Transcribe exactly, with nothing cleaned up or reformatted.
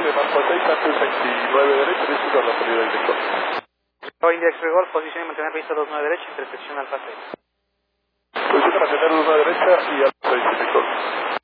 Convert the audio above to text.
alemán seis, antes veintinueve derecho, listo con la salida del director. Bravo India X-Ray Golf, posición y mantener vista dos nueve derecha, intersección Alfa seis. Posición de mantener dos nueve derecha y Alfa seis, director.